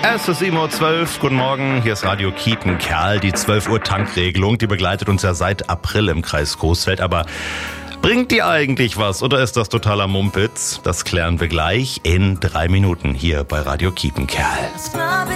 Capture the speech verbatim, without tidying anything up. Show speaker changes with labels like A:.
A: Es ist sieben Uhr zwölf, guten Morgen, hier ist Radio Kiepenkerl. Die zwölf Uhr Tankregelung, die begleitet uns ja seit April im Kreis Coesfeld, aber bringt die eigentlich was oder ist das totaler Mumpitz? Das klären wir gleich in drei Minuten hier bei Radio Kiepenkerl.